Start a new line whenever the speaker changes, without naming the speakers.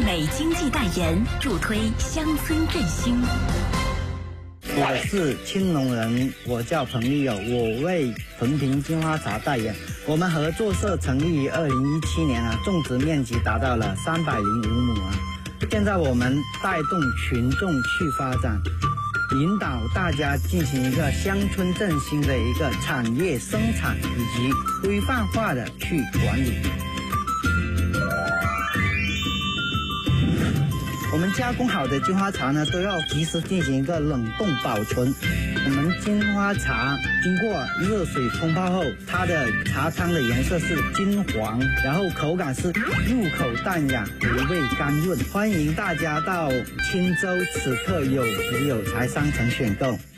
美经济代言，助推乡村振兴。
我是青农人，我叫彭立友，我为屯平金花茶代言。我们合作社成立于2017年种植面积达到了305亩现在我们带动群众去发展，引导大家进行一个乡村振兴的一个产业生产以及规范化的去管理。我们加工好的金花茶呢，都要及时进行一个冷冻保存。我们金花茶经过热水冲泡后，它的茶汤的颜色是金黄，然后口感是入口淡雅，回味甘润。欢迎大家到青州此刻有福有才商城选购。